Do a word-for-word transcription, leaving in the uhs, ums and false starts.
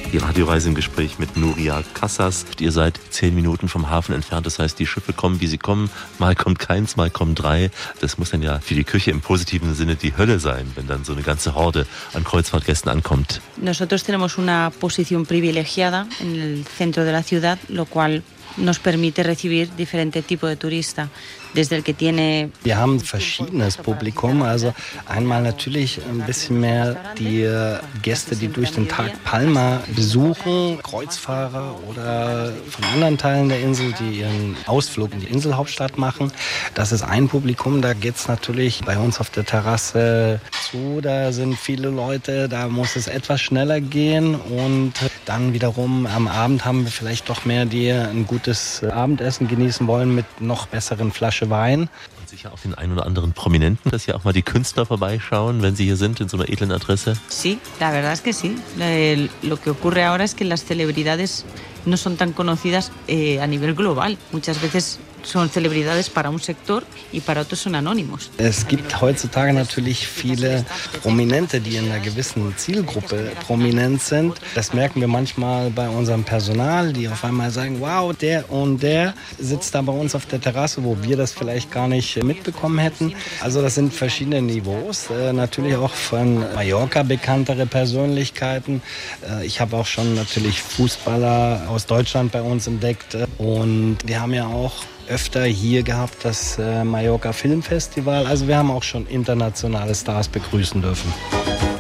Die Radioreise im Gespräch mit Nuria Cassas. Ihr seid zehn Minuten vom Hafen entfernt, das heißt, die Schiffe kommen, wie sie kommen. Mal kommt keins, mal kommen drei. Das muss dann ja für die Küche im positiven Sinne die Hölle sein, wenn dann so eine ganze Horde an Kreuzfahrtgästen ankommt. Nosotros tenemos una posición privilegiada en el centro de la ciudad, lo cual nos permite recibir diferentes tipos de turistas. Desde el que tiene Wir haben verschiedenes Publikum, also einmal natürlich ein bisschen mehr die Gäste, die durch den Tag Palma besuchen, Kreuzfahrer oder von anderen Teilen der Insel, die ihren Ausflug in die Inselhauptstadt machen. Das ist ein Publikum, da geht es natürlich bei uns auf der Terrasse zu, da sind viele Leute, da muss es etwas schneller gehen und dann wiederum am Abend haben wir vielleicht doch mehr, die ein gutes Abendessen genießen wollen mit noch besseren Flaschen Wein. Und sicher auch den einen oder anderen Prominenten, dass hier auch mal die Künstler vorbeischauen, wenn sie hier sind, in so einer edlen Adresse. Sí, la verdad es que sí. Lo que ocurre ahora es que las celebridades no son tan conocidas eh, a nivel global. Muchas veces son celebridades para un sector y para otros son anónimos. Es gibt heutzutage natürlich viele Prominente, die in einer gewissen Zielgruppe prominent sind. Das merken wir manchmal bei unserem Personal, die auf einmal sagen, wow, der und der sitzt da bei uns auf der Terrasse, wo wir das vielleicht gar nicht mitbekommen hätten. Also das sind verschiedene Niveaus. Äh, natürlich auch von Mallorca bekanntere Persönlichkeiten. Äh, ich habe auch schon natürlich Fußballer aus Deutschland bei uns entdeckt. Und wir haben ja auch öfter hier gehabt das äh, Mallorca Filmfestival. Also wir haben auch schon internationale Stars begrüßen dürfen.